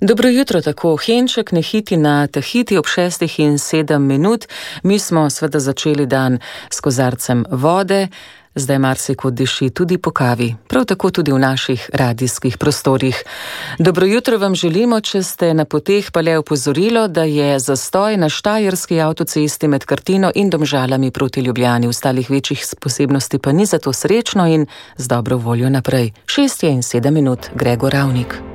Dobro jutro, tako Henček ne hiti na Tahiti ob 6:07. Mi smo seveda začeli dan s kozarcem vode, zdaj marsikod diši tudi po kavi, prav tako tudi v naših radijskih prostorih. Dobro jutro vam želimo, če ste na poteh, pa le opozorilo, da je zastoj na štajerski avtocesti med Krtino in Domžalami proti Ljubljani. Ostalih večjih posebnosti pa ni, zato srečno in z dobro voljo naprej. 6:07, Gregor Ravnik.